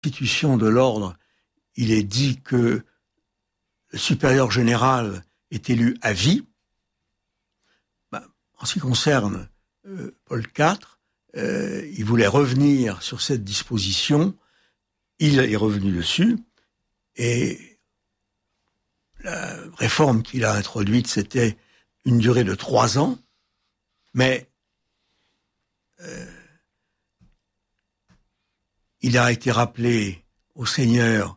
Constitution de l'ordre, il est dit que le supérieur général est élu à vie. En ce qui concerne Paul IV, il voulait revenir sur cette disposition. Il est revenu dessus. Et la réforme qu'il a introduite, c'était une durée de 3 ans. Mais il a été rappelé au Seigneur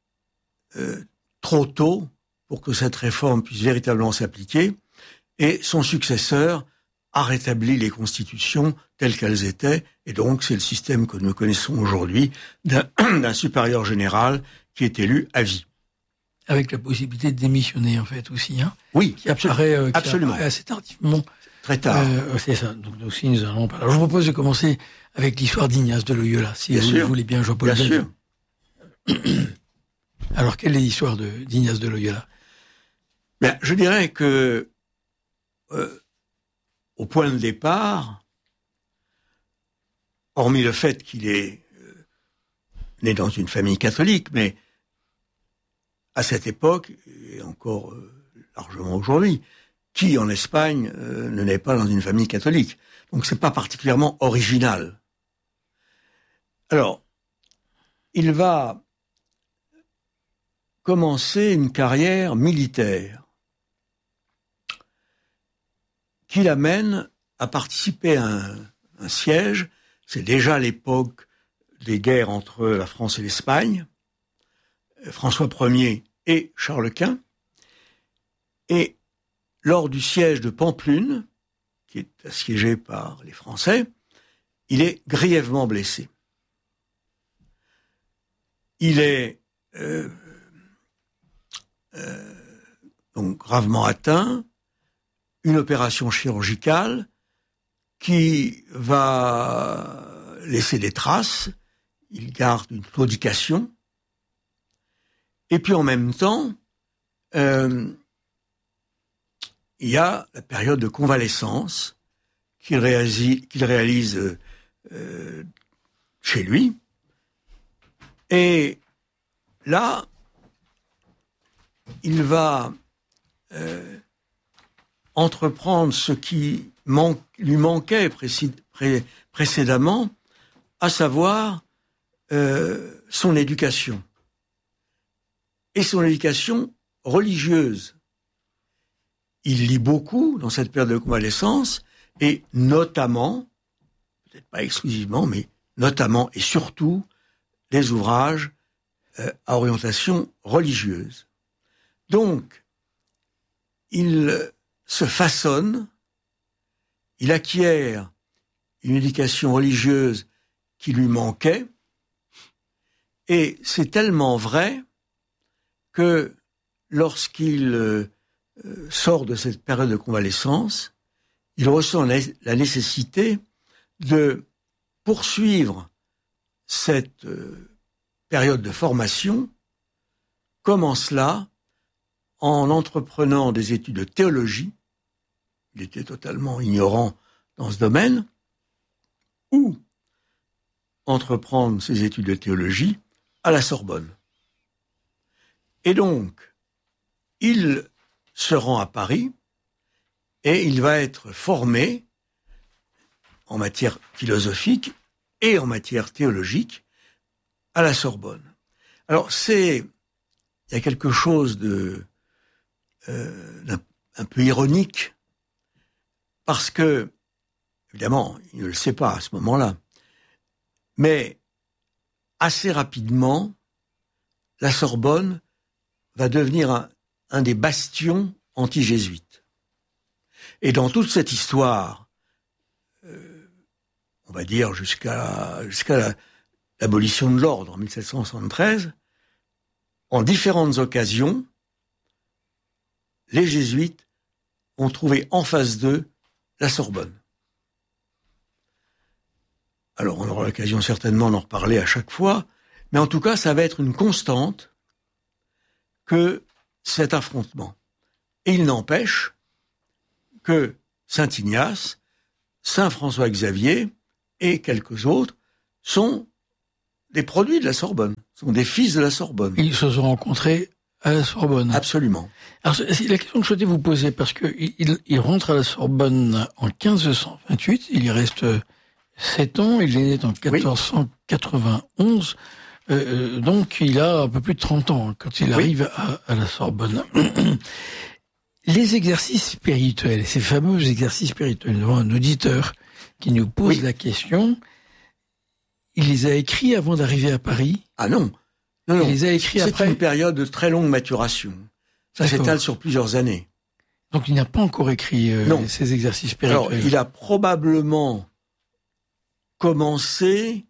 trop tôt pour que cette réforme puisse véritablement s'appliquer, et son successeur a rétabli les constitutions telles qu'elles étaient, et donc c'est le système que nous connaissons aujourd'hui d'un supérieur général qui est élu à vie. Avec la possibilité de démissionner, en fait, aussi, hein. Oui, qui apparaît absolument. Assez tardivement. Très tard. C'est ça. Donc aussi, nous allons parler. Alors, je vous propose de commencer avec l'histoire d'Ignace de Loyola, si bien vous sûr. voulez bien, Jean-Paul. Bien sûr. Alors, quelle est l'histoire d'Ignace de Loyola? Bien, je dirais que, au point de départ, hormis le fait qu'il est né dans une famille catholique, mais à cette époque, et encore largement aujourd'hui, qui en Espagne ne naît pas dans une famille catholique? Donc c'est pas particulièrement original. Alors, il va commencer une carrière militaire qui l'amène à participer à un siège. C'est déjà l'époque des guerres entre la France et l'Espagne, François Ier et Charles Quint. Et lors du siège de Pampelune, qui est assiégé par les Français, il est grièvement blessé. Il est donc gravement atteint. Une opération chirurgicale qui va laisser des traces. Il garde une claudication. Et puis en même temps, il y a la période de convalescence qu'il réalise chez lui. Et là, il va entreprendre ce qui lui manquait précédemment, à savoir son éducation. Et son éducation religieuse. Il lit beaucoup dans cette période de convalescence, et notamment, peut-être pas exclusivement, mais notamment et surtout, les ouvrages à orientation religieuse. Donc, il se façonne, il acquiert une éducation religieuse qui lui manquait, et c'est tellement vrai que lorsqu'il sort de cette période de convalescence, il ressent la nécessité de poursuivre cette période de formation, comme en cela, en entreprenant des études de théologie. Il était totalement ignorant dans ce domaine, ou entreprendre ses études de théologie à la Sorbonne. Et donc, il se rend à Paris et il va être formé en matière philosophique et en matière théologique à la Sorbonne. Alors il y a quelque chose un peu ironique, parce que, évidemment, il ne le sait pas à ce moment-là, mais assez rapidement, la Sorbonne va devenir un des bastions anti-jésuites. Et dans toute cette histoire, on va dire jusqu'à l'abolition de l'ordre en 1773, en différentes occasions, les jésuites ont trouvé en face d'eux la Sorbonne. Alors on aura l'occasion certainement d'en reparler à chaque fois, mais en tout cas ça va être une constante que cet affrontement. Et il n'empêche que Saint Ignace, Saint François Xavier et quelques autres sont des produits de la Sorbonne, sont des fils de la Sorbonne. Ils se sont rencontrés à la Sorbonne. Absolument. Alors, c'est la question que je souhaitais vous poser, parce que il rentre à la Sorbonne en 1528, il y reste 7 ans, il est né en 1491, donc il a un peu plus de 30 ans quand il arrive à la Sorbonne. Les exercices spirituels, ces fameux exercices spirituels, nous avons un auditeur qui nous pose la question, il les a écrits avant d'arriver à Paris? Ah non, non. Il les a écrits après? C'est une période de très longue maturation. Ça s'étale sur plusieurs années. Donc il n'a pas encore écrit ces exercices spirituels. Alors, il a probablement commencé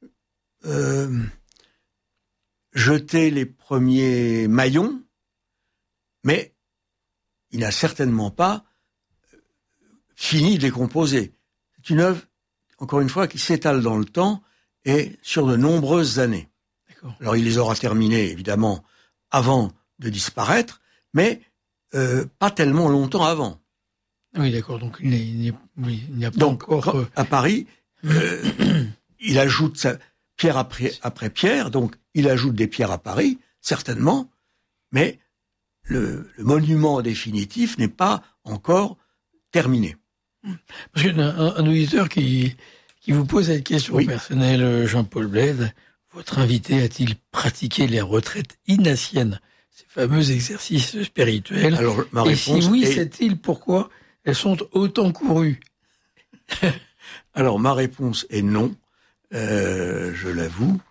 jeter les premiers maillons, mais il n'a certainement pas fini de les composer. C'est une œuvre, encore une fois, qui s'étale dans le temps et sur de nombreuses années. D'accord. Alors il les aura terminés, évidemment, avant de disparaître, mais pas tellement longtemps avant. Oui, d'accord. Donc il n'y a pas encore... à Paris, il ajoute pierre après pierre, donc il ajoute des pierres à Paris, certainement, mais le monument définitif n'est pas encore terminé. Parce qu'il y a un auditeur qui vous pose cette question personnelle, Jean-Paul Bled. Votre invité a-t-il pratiqué les retraites inassiennes, ces fameux exercices spirituels? Alors, ma réponse et si oui, sait-il pourquoi elles sont autant courues? Alors, ma réponse est non, je l'avoue.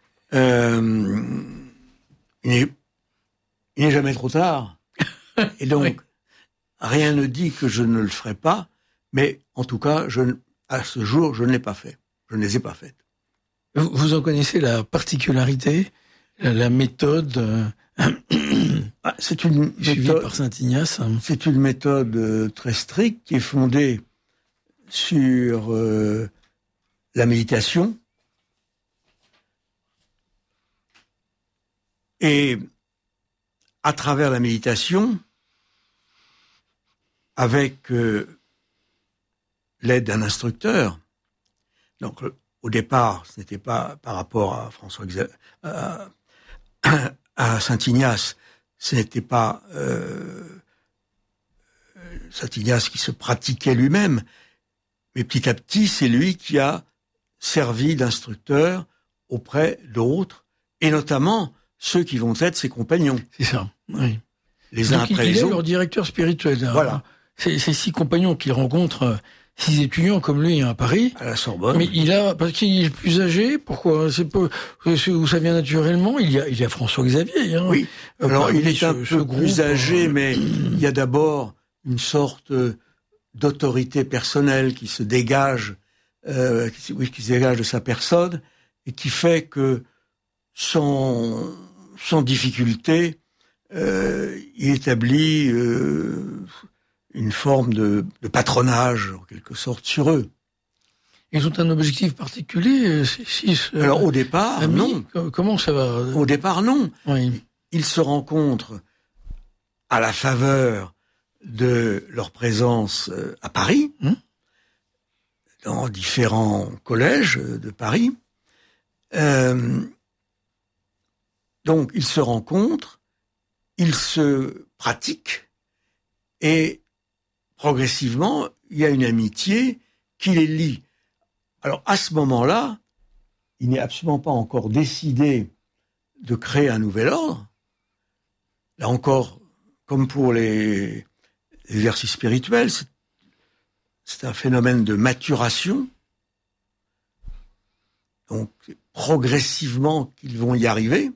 Il n'est jamais trop tard. Et donc, rien ne dit que je ne le ferai pas, mais en tout cas, à ce jour, je ne l'ai pas fait. Je ne les ai pas faites. Vous en connaissez la particularité, la méthode c'est une suivie méthode, par Saint Ignace? C'est une méthode très stricte qui est fondée sur la méditation et à travers la méditation, avec l'aide d'un instructeur. Donc, au départ, ce n'était pas par rapport à à Saint Ignace, ce n'était pas Saint Ignace qui se pratiquait lui-même, mais petit à petit, c'est lui qui a servi d'instructeur auprès d'autres, et notamment ceux qui vont être ses compagnons. C'est ça, oui. Les uns après les autres. Il est leur directeur spirituel. Voilà. C'est 6 compagnons qu'il rencontre, 6 étudiants comme lui à Paris. À la Sorbonne. Mais parce qu'il est plus âgé, pourquoi? C'est pas, où ça vient naturellement. Il y a François Xavier, hein. Oui. Alors, il est un peu plus âgé, mais il y a d'abord une sorte d'autorité personnelle qui se dégage, qui se dégage de sa personne et qui fait que sans difficulté, il établit une forme de patronage, en quelque sorte, sur eux. Ils ont un objectif particulier, ces 6 Alors, au départ, amis, non. Comment ça va? Au départ, non. Oui. Ils se rencontrent à la faveur de leur présence à Paris, dans différents collèges de Paris. Donc, ils se rencontrent, ils se pratiquent, et progressivement, il y a une amitié qui les lie. Alors, à ce moment-là, il n'est absolument pas encore décidé de créer un nouvel ordre. Là encore, comme pour les exercices spirituels, c'est un phénomène de maturation. Donc, progressivement qu'ils vont y arriver.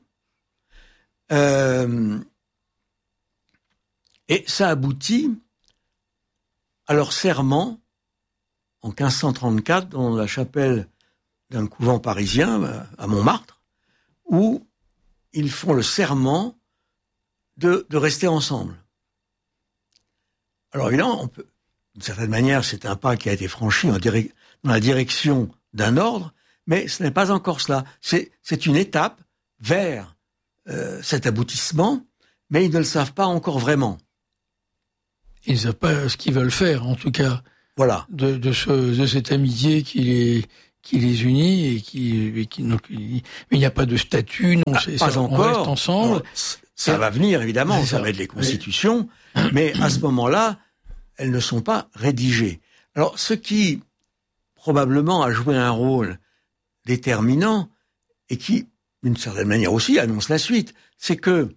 Et ça aboutit à leur serment en 1534 dans la chapelle d'un couvent parisien à Montmartre, où ils font le serment de rester ensemble. Alors évidemment, d'une certaine manière, c'est un pas qui a été franchi dans la direction d'un ordre, mais ce n'est pas encore cela. C'est une étape vers cet aboutissement, mais ils ne le savent pas encore vraiment. Ils ne savent pas ce qu'ils veulent faire, en tout cas. Voilà. De cette amitié qui les unit donc, mais il n'y a pas de statut, non, pas encore. On reste ensemble. Alors, ça va venir, évidemment, ça va être les constitutions, mais à ce moment-là, elles ne sont pas rédigées. Alors, ce qui, probablement, a joué un rôle déterminant, et qui, d'une certaine manière aussi, annonce la suite, c'est que,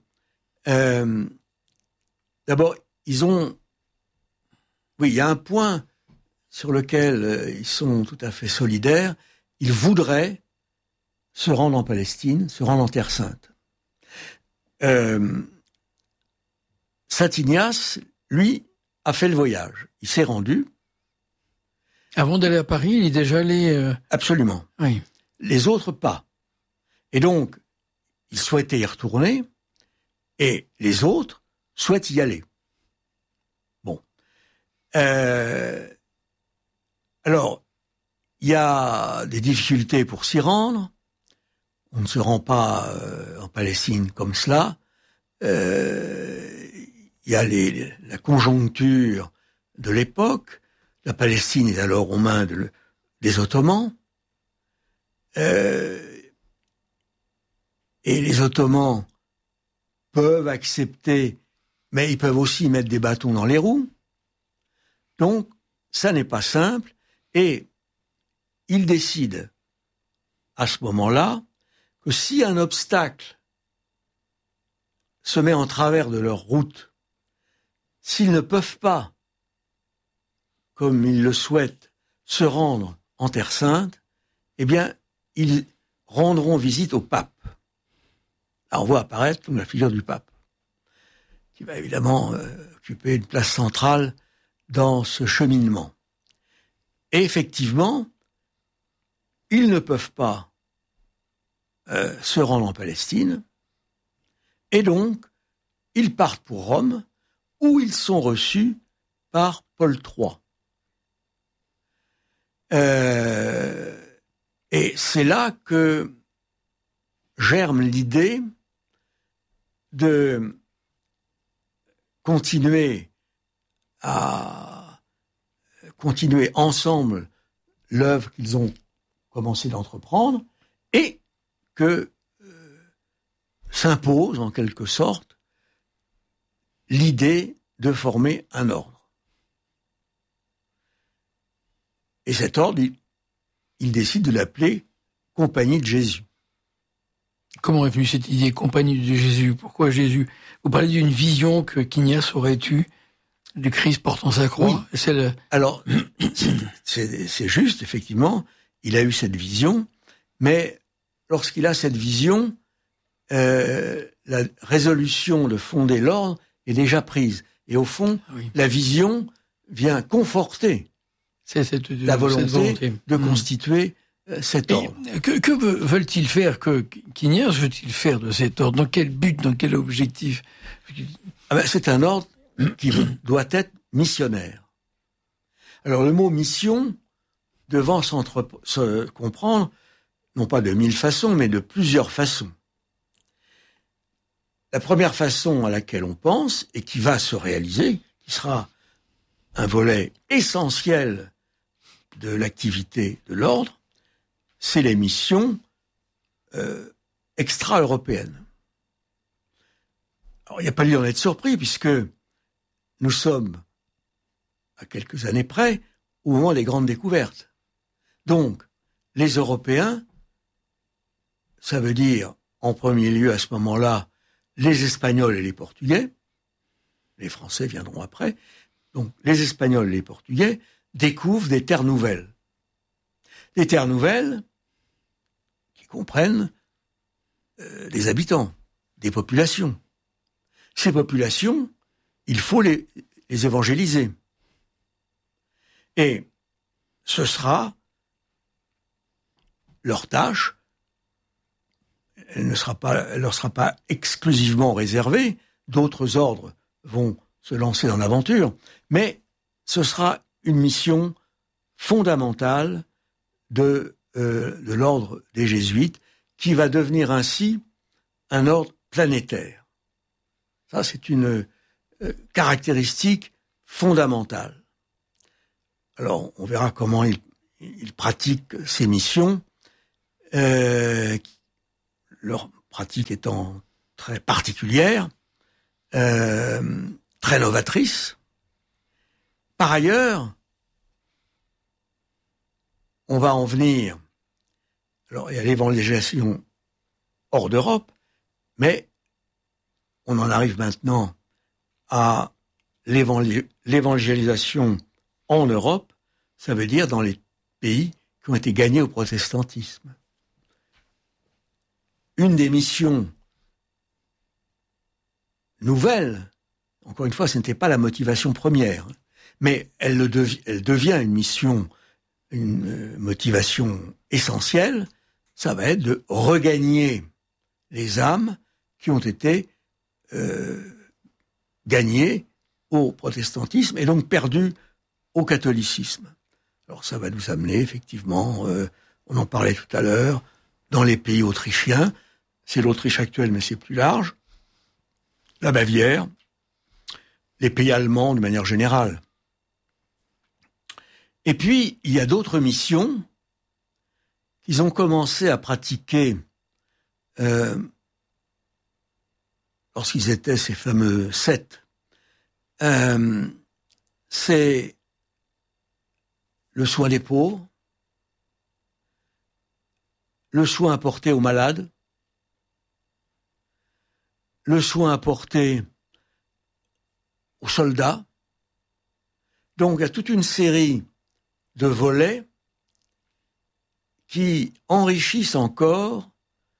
d'abord, il y a un point sur lequel ils sont tout à fait solidaires. Ils voudraient se rendre en Palestine, se rendre en Terre Sainte. Saint Ignace, lui, a fait le voyage. Il s'est rendu. Avant d'aller à Paris, il est déjà allé... Absolument. Oui. Les autres, pas. Et donc, il souhaitait y retourner, et les autres souhaitent y aller. Bon. Alors, il y a des difficultés pour s'y rendre. On ne se rend pas en Palestine comme cela. Il y a la conjoncture de l'époque. La Palestine est alors aux mains des Ottomans. Et les Ottomans peuvent accepter, mais ils peuvent aussi mettre des bâtons dans les roues. Donc, ça n'est pas simple. Et ils décident, à ce moment-là, que si un obstacle se met en travers de leur route, s'ils ne peuvent pas, comme ils le souhaitent, se rendre en Terre Sainte, eh bien, ils rendront visite au pape. Là, on voit apparaître la figure du pape, qui va évidemment occuper une place centrale dans ce cheminement. Et effectivement, ils ne peuvent pas se rendre en Palestine, et donc, ils partent pour Rome, où ils sont reçus par Paul III. Et c'est là que germe l'idée de continuer ensemble l'œuvre qu'ils ont commencé d'entreprendre, et que s'impose en quelque sorte l'idée de former un ordre. Et cet ordre, il décide de l'appeler Compagnie de Jésus. Comment est venue cette idée, Compagnie de Jésus? Pourquoi Jésus? Vous parlez d'une vision qu'Ignace aurait eue du Christ portant sa croix. Oui. Alors, c'est juste, effectivement, il a eu cette vision, mais lorsqu'il a cette vision, la résolution de fonder l'ordre est déjà prise. Et au fond, la vision vient conforter la volonté de constituer cet ordre. Que veulent-ils faire, qu'Ignace veut-il faire de cet ordre? Dans quel but, dans quel objectif? C'est un ordre qui doit être missionnaire. Alors le mot mission devant se comprendre, non pas de 1000 façons, mais de plusieurs façons. La première façon à laquelle on pense, et qui va se réaliser, qui sera un volet essentiel de l'activité de l'ordre, c'est les missions extra-européennes. Alors, il n'y a pas lieu d'en être surpris, puisque nous sommes, à quelques années près, au moment des grandes découvertes. Donc, les Européens, ça veut dire, en premier lieu, à ce moment-là, les Espagnols et les Portugais, les Français viendront après, donc les Espagnols et les Portugais découvrent des terres nouvelles. Des terres nouvelles qui comprennent des habitants, des populations. Ces populations, il faut les évangéliser. Et ce sera leur tâche. Elle leur sera pas exclusivement réservée. D'autres ordres vont se lancer dans l'aventure. Mais ce sera une mission fondamentale de l'ordre des Jésuites, qui va devenir ainsi un ordre planétaire. Ça, c'est une caractéristique fondamentale. Alors, on verra comment ils pratiquent ces missions, leur pratique étant très particulière, très novatrice. Par ailleurs, on va en venir, alors il y a l'évangélisation hors d'Europe, mais on en arrive maintenant à l'évangélisation en Europe, ça veut dire dans les pays qui ont été gagnés au protestantisme. Une des missions nouvelles, encore une fois, ce n'était pas la motivation première, mais elle devient une motivation essentielle, ça va être de regagner les âmes qui ont été gagnées au protestantisme et donc perdues au catholicisme. Alors ça va nous amener effectivement, on en parlait tout à l'heure, dans les pays autrichiens, c'est l'Autriche actuelle mais c'est plus large, la Bavière, les pays allemands de manière générale. Et puis, il y a d'autres missions qu'ils ont commencé à pratiquer lorsqu'ils étaient ces fameux 7. C'est le soin des pauvres, le soin apporté aux malades, le soin apporté aux soldats. Donc, il y a toute une série de volets qui enrichissent encore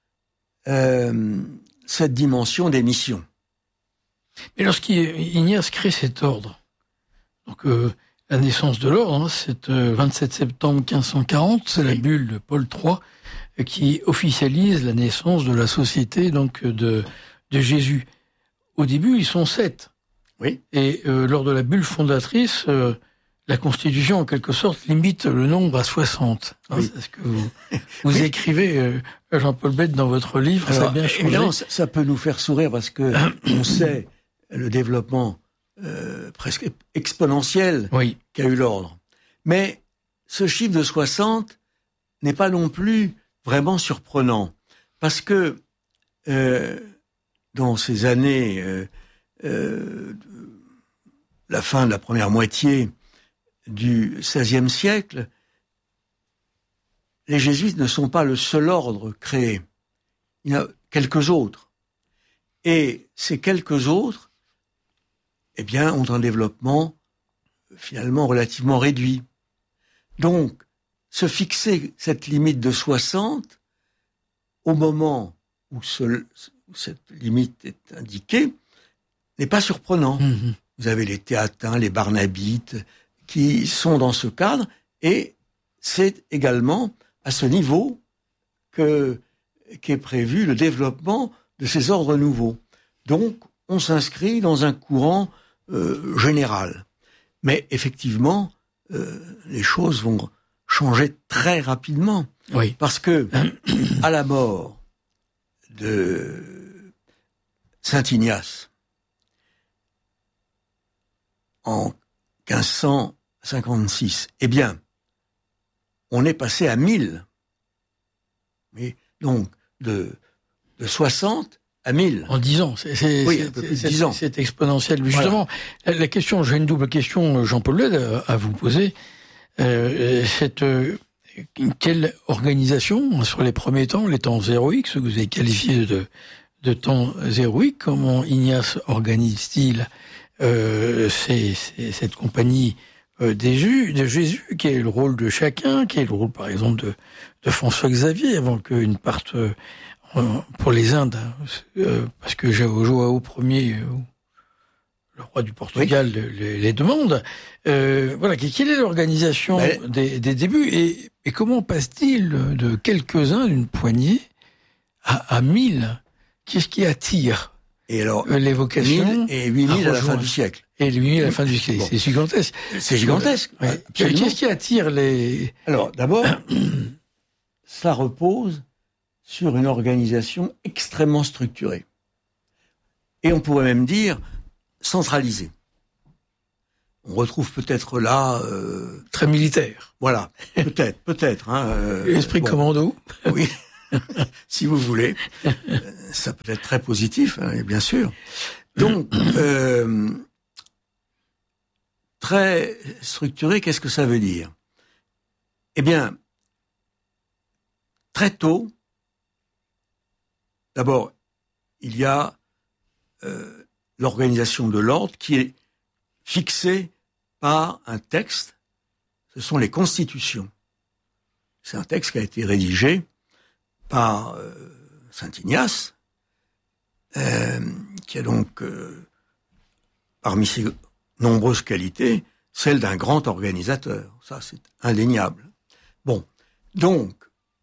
cette dimension des missions. Mais lorsqu'Ignace crée cet ordre, donc la naissance de l'ordre, c'est 27 septembre 1540, c'est la bulle de Paul III qui officialise la naissance de la société donc de Jésus. Au début, ils sont 7. Oui. Et lors de la bulle fondatrice, la Constitution, en quelque sorte, limite le nombre à 60. Oui. C'est ce que vous écrivez, Jean-Paul Bette, dans votre livre. Alors, ça a bien changé. Évidemment, ça peut nous faire sourire parce que on sait le développement presque exponentiel qu'a eu l'ordre. Mais ce chiffre de 60 n'est pas non plus vraiment surprenant. Parce que dans ces années, la fin de la première moitié du XVIe siècle, les jésuites ne sont pas le seul ordre créé. Il y en a quelques autres. Et ces quelques autres, eh bien, ont un développement finalement relativement réduit. Donc, se fixer cette limite de 60, au moment où cette limite est indiquée, n'est pas surprenant. Mmh. Vous avez les Théatins, les Barnabites, qui sont dans ce cadre, et c'est également à ce niveau qu'est prévu le développement de ces ordres nouveaux. Donc, on s'inscrit dans un courant général. Mais effectivement, les choses vont changer très rapidement. Oui. Parce que, à la mort de Saint Ignace, en 1556, eh bien, on est passé à 1000. Et donc, de 60 à 1000. En 10 ans. Oui, un peu plus de 10 ans. C'est exponentiel. Mais justement, voilà. La question, j'ai une double question, Jean-Paul Bette, à vous poser. Quelle organisation, sur les premiers temps, les temps héroïques, ce que vous avez qualifié de temps héroïques, comment Ignace organise-t-il cette compagnie de Jésus, quel est le rôle de chacun, quel est le rôle, par exemple, de François Xavier, avant qu'une parte pour les Indes, parce que Joao Ier, le roi du Portugal, les demande. Voilà, quelle est l'organisation des débuts et comment passe-t-il de quelques-uns, d'une poignée, à 1000? Qu'est-ce qui attire les vocations 1000 et 8000 à la fin du siècle. Et 8000 à la fin du siècle. Bon. C'est gigantesque. C'est gigantesque. Ouais. Qu'est-ce qui attire les... Alors, d'abord, ça repose sur une organisation extrêmement structurée. Et on pourrait même dire centralisée. On retrouve peut-être là... Très militaire. Voilà, peut-être. Esprit commando. Oui, si vous voulez. Ça peut être très positif, bien sûr. Donc, très structuré, qu'est-ce que ça veut dire? Eh bien, très tôt, d'abord, il y a l'organisation de l'ordre qui est fixée par un texte, ce sont les constitutions. C'est un texte qui a été rédigé par Saint Ignace, qui a donc, parmi ses nombreuses qualités, celle d'un grand organisateur. Ça, c'est indéniable. Bon, donc,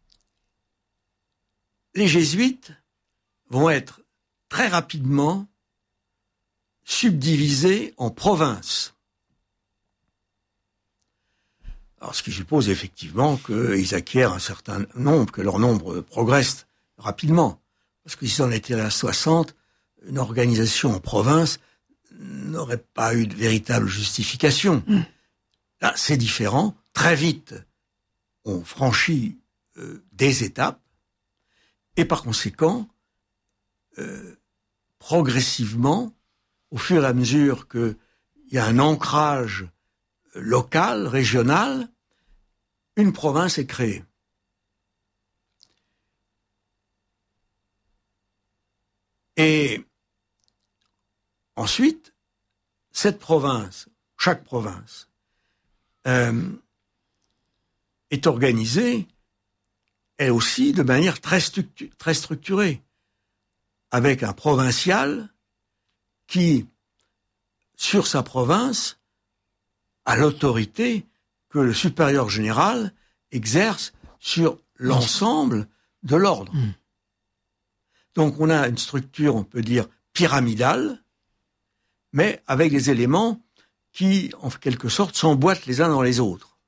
les jésuites vont être très rapidement subdivisés en provinces. Alors, ce qui suppose effectivement qu'ils acquièrent un certain nombre, que leur nombre progresse rapidement. Parce que si on était à 60, une organisation en province n'aurait pas eu de véritable justification. Là, c'est différent. Très vite, on franchit des étapes et par conséquent, progressivement, au fur et à mesure qu'il y a un ancrage local, régional, une province est créée. Et ensuite, cette province, chaque province, est organisée, elle aussi, de manière très structurée, avec un provincial qui, sur sa province, a l'autorité que le supérieur général exerce sur l'ensemble de l'ordre. Donc on a une structure, on peut dire, pyramidale, mais avec des éléments qui, en quelque sorte, s'emboîtent les uns dans les autres.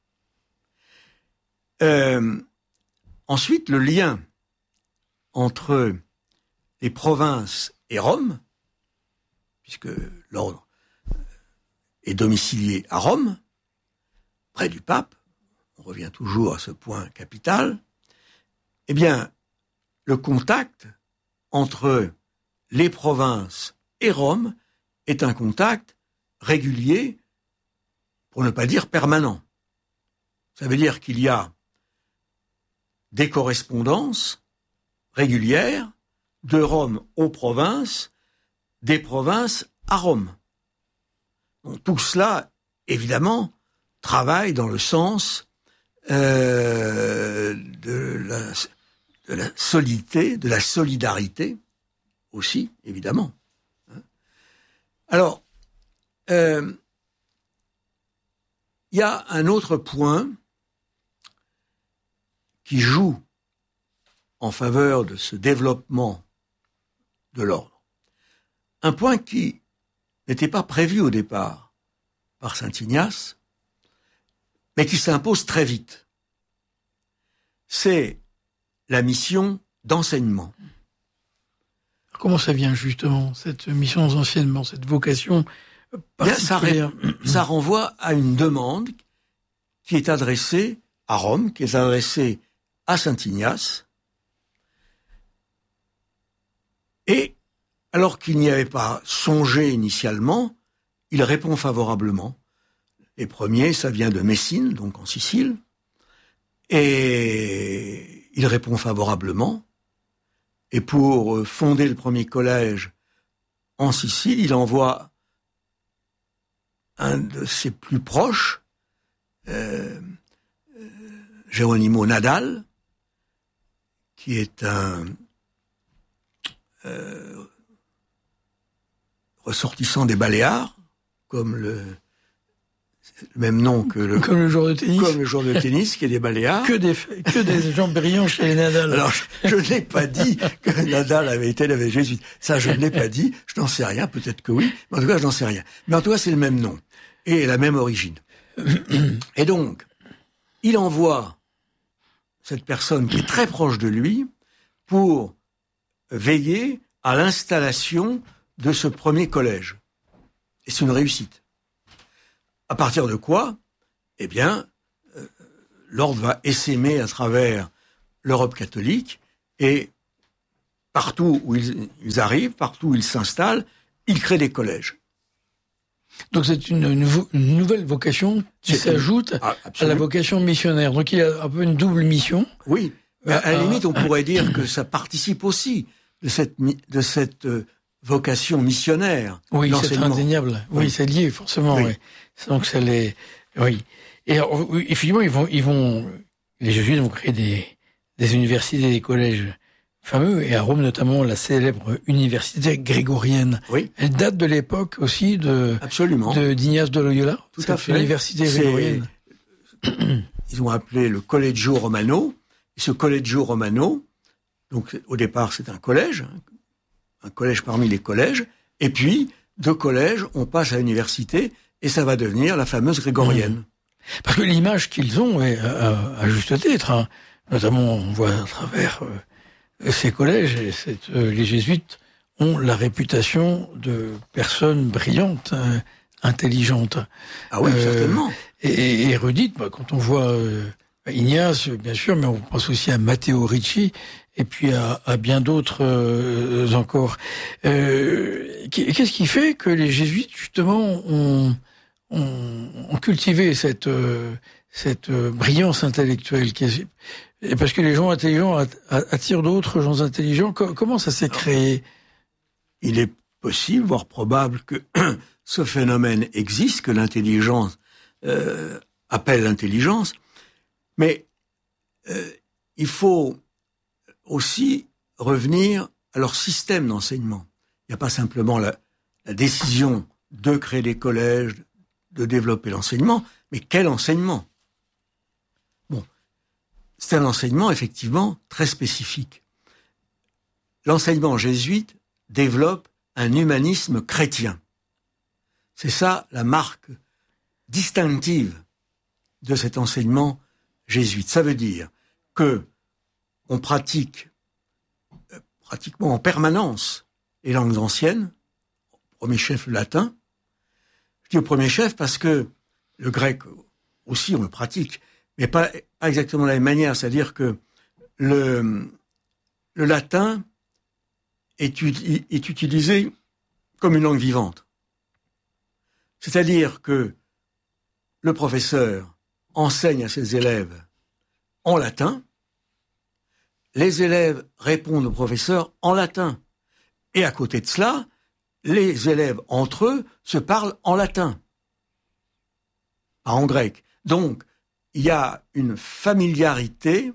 Ensuite, le lien entre les provinces et Rome, puisque l'ordre est domicilié à Rome, près du pape, on revient toujours à ce point capital, eh bien, le contact entre les provinces et Rome est un contact régulier, pour ne pas dire permanent. Ça veut dire qu'il y a des correspondances régulières de Rome aux provinces, des provinces à Rome. Donc, tout cela, évidemment, travaille dans le sens de la solidité, de la solidarité aussi, évidemment. Alors, il y a un autre point qui joue en faveur de ce développement de l'ordre. Un point qui n'était pas prévu au départ par Saint Ignace, mais qui s'impose très vite. C'est la mission d'enseignement. Comment ça vient justement, cette mission d'enseignement, cette vocation particulière? Ça renvoie à une demande qui est adressée à Rome, qui est adressée à Saint Ignace, et alors qu'il n'y avait pas songé initialement, il répond favorablement. Les premiers, ça vient de Messine, donc en Sicile, et il répond favorablement. Et pour fonder le premier collège en Sicile, il envoie un de ses plus proches, Geronimo Nadal, qui est un ressortissant des Baléares, comme le même nom que comme le joueur de tennis. Comme le joueur de tennis, qui est des Baléares. Que des gens brillants chez les Nadal. Alors, je n'ai pas dit que Nadal avait été les jésuites. Ça, je ne l'ai pas dit. Je n'en sais rien. Peut-être que oui. Mais en tout cas, je n'en sais rien. Mais en tout cas, c'est le même nom. Et la même origine. Et donc, il envoie cette personne qui est très proche de lui pour veiller à l'installation de ce premier collège. Et c'est une réussite. À partir de quoi, eh bien, l'ordre va essaimer à travers l'Europe catholique et partout où ils arrivent, partout où ils s'installent, ils créent des collèges. Donc c'est une nouvelle vocation qui s'ajoute à la vocation missionnaire. Donc il y a un peu une double mission. Oui, mais à la limite, on pourrait dire que ça participe aussi de cette vocation missionnaire. Oui, c'est indéniable. Oui, c'est lié forcément. Oui. Donc ça les. Oui. Et alors, effectivement, les jésuites vont créer des universités, des collèges fameux, et à Rome notamment la célèbre université grégorienne. Oui. Elle date de l'époque aussi d'Ignace de Loyola. Tout à fait. L'université grégorienne. Ils ont appelé le Collegio Romano. Et ce Collegio Romano, donc au départ c'est un collège parmi les collèges, et puis de collège on passe à l'université et ça va devenir la fameuse grégorienne. Parce que l'image qu'ils ont est à juste titre, hein. Notamment on voit à travers ces collèges, les jésuites ont la réputation de personnes brillantes, intelligentes. Ah oui, certainement. Et érudites. Quand on voit Ignace, bien sûr, mais on pense aussi à Matteo Ricci et puis à bien d'autres encore. Qu'est-ce qui fait que les jésuites, justement, ont cultivé cette brillance intellectuelle? Parce que les gens intelligents attirent d'autres gens intelligents. Comment ça s'est créé? Il est possible, voire probable, que ce phénomène existe, que l'intelligence appelle l'intelligence, mais il faut aussi revenir à leur système d'enseignement. Il n'y a pas simplement la décision de créer des collèges, de développer l'enseignement, mais quel enseignement? Bon, c'est un enseignement effectivement très spécifique. L'enseignement jésuite développe un humanisme chrétien. C'est ça la marque distinctive de cet enseignement jésuite. Ça veut dire que on pratique pratiquement en permanence les langues anciennes, au premier chef le latin. Je dis au premier chef parce que le grec aussi on le pratique, mais pas exactement de la même manière. C'est-à-dire que le latin est utilisé comme une langue vivante. C'est-à-dire que le professeur enseigne à ses élèves en latin, les élèves répondent au professeur en latin. Et à côté de cela, les élèves entre eux se parlent en latin, pas en grec. Donc, il y a une familiarité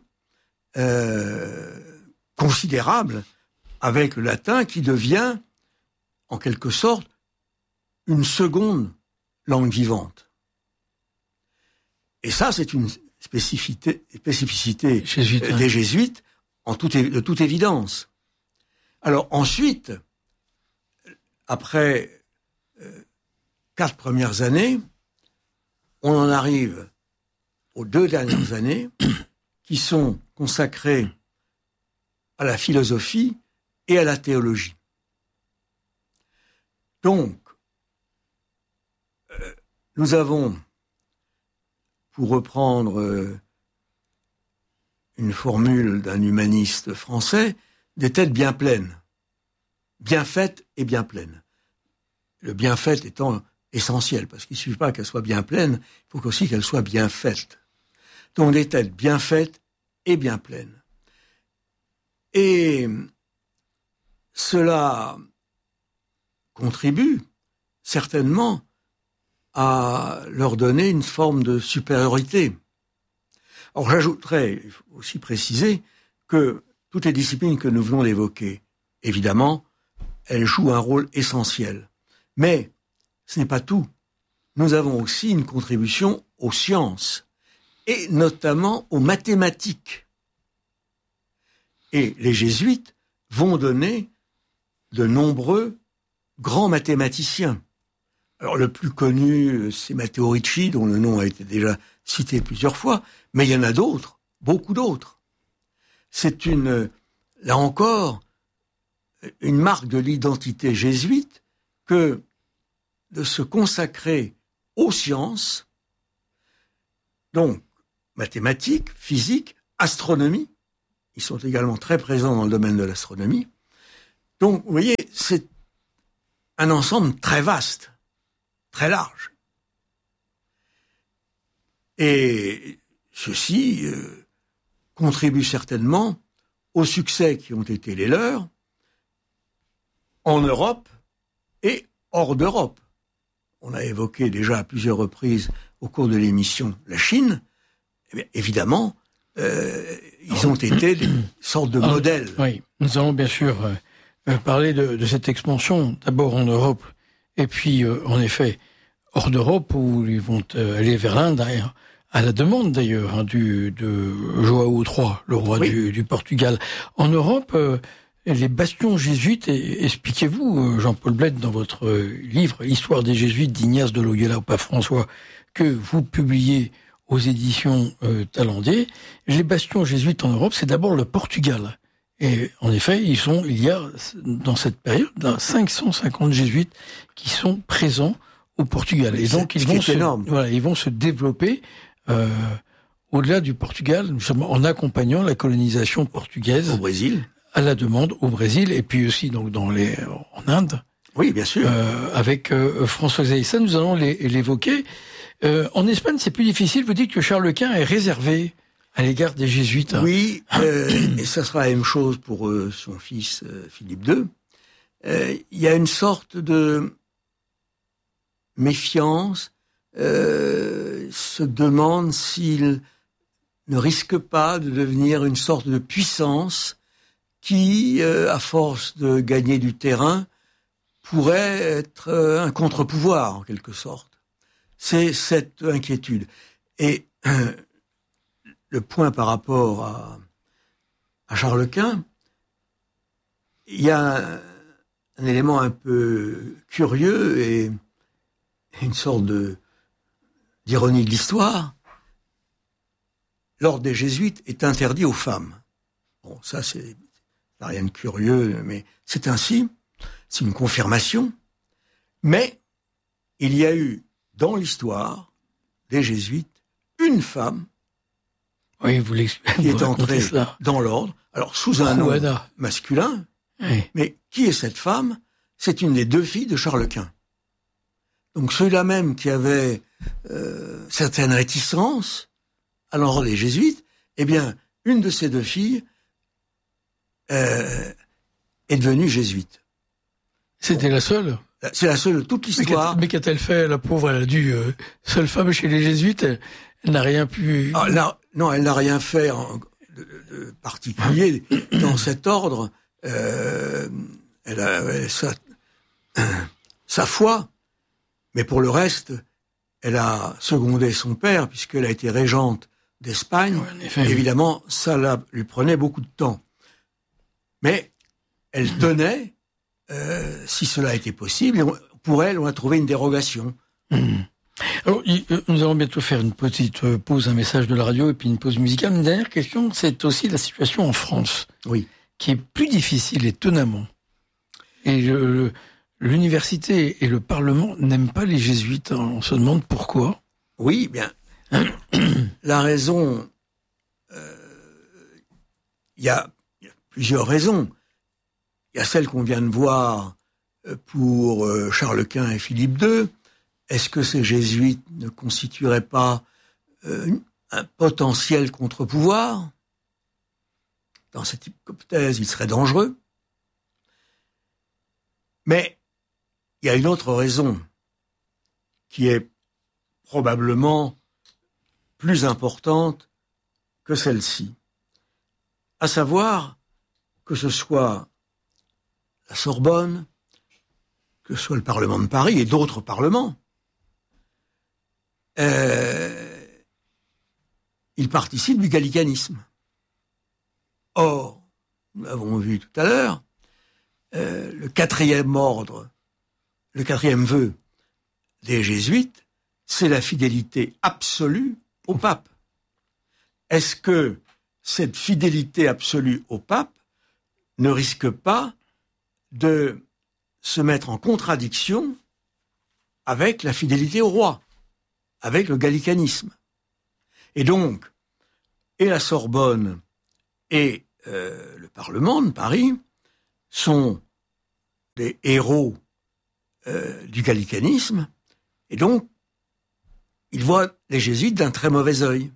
considérable avec le latin qui devient, en quelque sorte, une seconde langue vivante. Et ça, c'est une spécificité des jésuites de toute évidence. Alors ensuite, après 4 premières années, on en arrive aux 2 dernières années qui sont consacrées à la philosophie et à la théologie. Donc, nous avons, pour reprendre une formule d'un humaniste français, des têtes bien pleines, bien faites et bien pleines. Le bien fait étant essentiel, parce qu'il ne suffit pas qu'elle soit bien pleine, il faut aussi qu'elle soit bien faite. Donc des têtes bien faites et bien pleines. Et cela contribue certainement à leur donner une forme de supériorité. Alors j'ajouterais, il faut aussi préciser, que toutes les disciplines que nous venons d'évoquer, évidemment, elles jouent un rôle essentiel. Mais ce n'est pas tout. Nous avons aussi une contribution aux sciences, et notamment aux mathématiques. Et les jésuites vont donner de nombreux grands mathématiciens. Alors le plus connu, c'est Matteo Ricci, dont le nom a été déjà cité plusieurs fois, mais il y en a d'autres, beaucoup d'autres. C'est là encore, une marque de l'identité jésuite que de se consacrer aux sciences, donc mathématiques, physique, astronomie. Ils sont également très présents dans le domaine de l'astronomie. Donc, vous voyez, c'est un ensemble très vaste, très large. Et ceci contribue certainement aux succès qui ont été les leurs en Europe et hors d'Europe. On a évoqué déjà à plusieurs reprises au cours de l'émission la Chine. Eh bien, évidemment, ils ont été des sortes de modèles. Oui, nous allons bien sûr parler de cette expansion, d'abord en Europe, et puis en effet hors d'Europe, où ils vont aller vers l'Inde, à la demande d'ailleurs de João III, le roi du Portugal. En Europe, les bastions jésuites, expliquez-vous, Jean-Paul Bled, dans votre livre « Histoire des jésuites » d'Ignace de Loyola au pape François, que vous publiez aux éditions Talandier, les bastions jésuites en Europe, c'est d'abord le Portugal. Et en effet, il y a dans cette période 550 jésuites qui sont présents au Portugal. Et donc ils vont se développer au-delà du Portugal, justement, en accompagnant la colonisation portugaise au Brésil, à la demande au Brésil, et puis aussi donc en Inde. Oui, bien sûr. Avec François Xavier. Ça, nous allons l'évoquer. En Espagne, c'est plus difficile. Vous dites que Charles Quint est réservé à l'égard des jésuites. Oui, et ça sera la même chose pour son fils Philippe II. Il y a une sorte de méfiance, se demande s'il ne risque pas de devenir une sorte de puissance qui, à force de gagner du terrain, pourrait être un contre-pouvoir, en quelque sorte. C'est cette inquiétude. Et le point par rapport à Charles Quint, il y a un élément un peu curieux et une sorte d'ironie de l'histoire. L'ordre des Jésuites est interdit aux femmes. Bon, ça, c'est rien de curieux, mais c'est ainsi. C'est une confirmation. Mais il y a eu, dans l'histoire des Jésuites, une femme qui est entrée dans l'ordre, alors sous un nom masculin, mais qui est cette femme? C'est une des deux filles de Charles Quint. Donc ceux-là même qui avaient certaines réticences à l'ordre des Jésuites, eh bien, une de ces deux filles est devenue jésuite. C'était la seule? C'est la seule de toute l'histoire. Mais qu'a-t-elle fait, la pauvre? Elle a dû... seule femme chez les jésuites, elle n'a rien pu... Non, elle n'a rien fait de particulier dans cet ordre. Elle a sa foi, mais pour le reste, elle a secondé son père, puisqu'elle a été régente d'Espagne. Oui, évidemment, ça lui prenait beaucoup de temps. Mais elle tenait, si cela était possible, pour elle, on a trouvé une dérogation. Alors, nous allons bientôt faire une petite pause, un message de la radio et puis une pause musicale. Une dernière question, c'est aussi la situation en France, qui est plus difficile, étonnamment. Et l'université et le Parlement n'aiment pas les jésuites. On se demande pourquoi. Oui, bien. La raison, il y a plusieurs raisons. Il y a celle qu'on vient de voir pour Charles Quint et Philippe II. Est-ce que ces jésuites ne constitueraient pas un potentiel contre-pouvoir? Dans cette hypothèse, ils seraient dangereux. Mais il y a une autre raison qui est probablement plus importante que celle-ci, à savoir que ce soit la Sorbonne, que ce soit le Parlement de Paris et d'autres parlements, ils participent du gallicanisme. Or, nous l'avons vu tout à l'heure, le quatrième ordre, le quatrième vœu des jésuites, c'est la fidélité absolue au pape. Est-ce que cette fidélité absolue au pape ne risque pas de se mettre en contradiction avec la fidélité au roi? avec le gallicanisme. Et donc, et la Sorbonne et le Parlement de Paris sont des héros du gallicanisme, et donc ils voient les jésuites d'un très mauvais œil.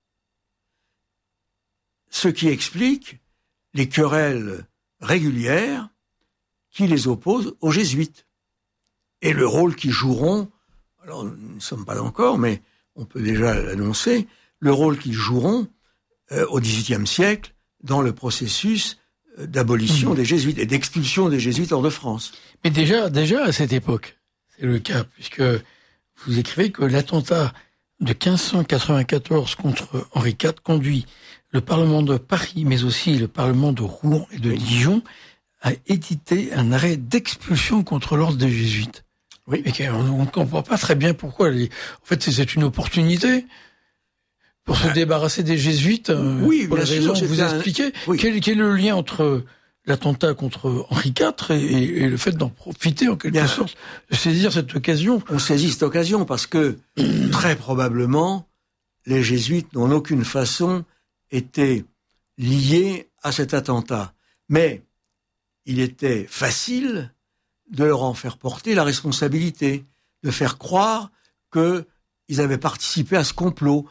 Ce qui explique les querelles régulières qui les opposent aux jésuites. Et le rôle qu'ils joueront, alors nous ne sommes pas encore, mais on peut déjà l'annoncer, le rôle qu'ils joueront au XVIIIe siècle dans le processus d'abolition des jésuites et d'expulsion des jésuites hors de France. Mais déjà à cette époque, c'est le cas, puisque vous écrivez que l'attentat de 1594 contre Henri IV conduit le Parlement de Paris, mais aussi le Parlement de Rouen et de Dijon, à éditer un arrêt d'expulsion contre l'ordre des jésuites. Oui. Et on ne comprend pas très bien pourquoi. En fait, c'est une opportunité pour se débarrasser des jésuites. Oui, pour bien la raison sûr, que vous expliquez. Oui. Quel est le lien entre l'attentat contre Henri IV et le fait d'en profiter en quelque sorte, de saisir cette occasion? On saisit cette occasion parce que très probablement les jésuites n'ont en aucune façon été liés à cet attentat. Mais il était facile de leur en faire porter la responsabilité, de faire croire qu'ils avaient participé à ce complot,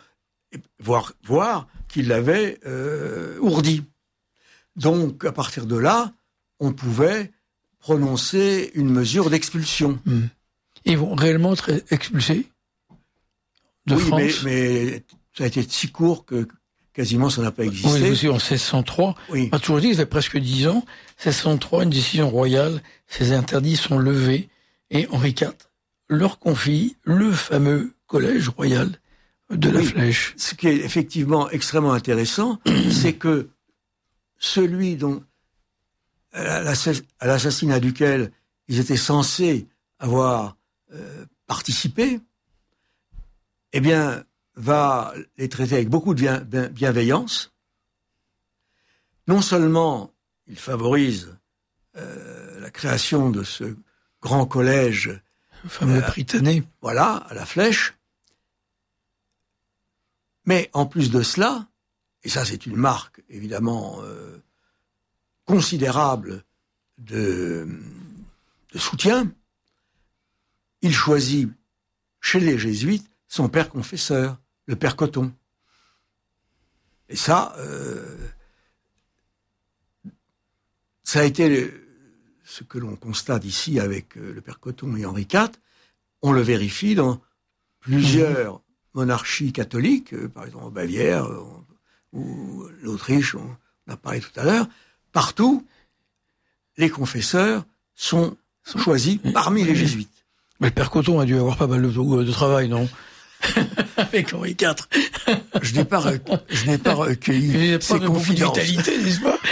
voire qu'ils l'avaient ourdi. Donc, à partir de là, on pouvait prononcer une mesure d'expulsion. Ils vont réellement être expulsés de France. mais ça a été si court que quasiment ça n'a pas existé. Oui, aussi en 1603. Oui. On a toujours dit, ça fait presque 10 ans. 1603, une décision royale, ces interdits sont levés et Henri IV leur confie le fameux collège royal de la Flèche. Ce qui est effectivement extrêmement intéressant, c'est que celui dont à l'assassinat duquel ils étaient censés avoir participé, eh bien, va les traiter avec beaucoup de bienveillance. Non seulement il favorise la création de ce grand collège, le fameux Prytanée, voilà, à la Flèche, mais en plus de cela, et ça c'est une marque évidemment considérable de soutien, il choisit chez les jésuites son père confesseur, le père Coton. Et ça a été ce que l'on constate ici avec le père Coton et Henri IV. On le vérifie dans plusieurs monarchies catholiques, par exemple en Bavière ou l'Autriche, on en a parlé tout à l'heure. Partout, les confesseurs sont choisis parmi les jésuites. Mais le père Coton a dû avoir pas mal de travail, non? Avec Henri IV. Je n'ai pas recueilli ses confidences. Vitalité, n'est-ce pas?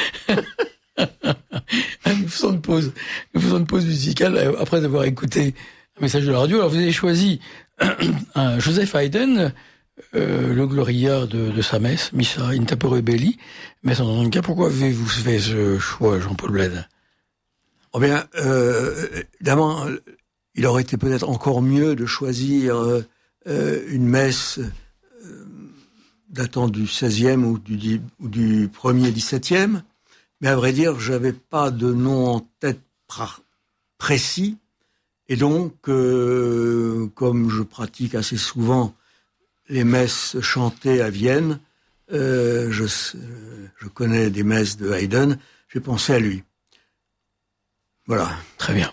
Nous faisons une pause musicale après avoir écouté un message de la radio. Alors vous avez choisi un Joseph Haydn, le Gloria de sa messe, Missa in Tempore Belli, mais sans cas. Pourquoi avez-vous fait ce choix, Jean-Paul Bled? Oh bien, évidemment, il aurait été peut-être encore mieux de choisir une messe datant du XVIe ou du premier XVIIe, mais à vrai dire, j'avais pas de nom en tête précis, et donc, comme je pratique assez souvent les messes chantées à Vienne, je connais des messes de Haydn, j'ai pensé à lui. Voilà. Très bien.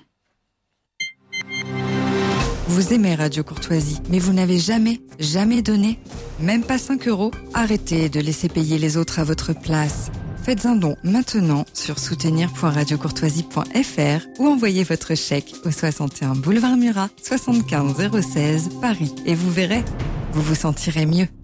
Vous aimez Radio Courtoisie, mais vous n'avez jamais donné, même pas 5 €? Arrêtez de laisser payer les autres à votre place. Faites un don maintenant sur soutenir.radiocourtoisie.fr ou envoyez votre chèque au 61 boulevard Murat, 75 016 Paris. Et vous verrez, vous vous sentirez mieux.